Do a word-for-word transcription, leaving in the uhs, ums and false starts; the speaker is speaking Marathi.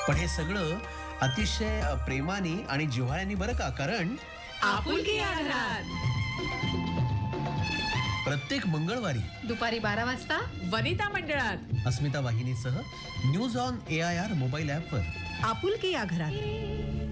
पण हे सगळं अतिशय प्रेमाने आणि जिव्हाळ्याने बरं का, कारण आपुलकी या घरात प्रत्येक मंगळवारी दुपारी बारा वाजता वनिता मंडळात अस्मिता वाहिनीसह news on A I R mobile ॲपवर आपुलकी या घरात.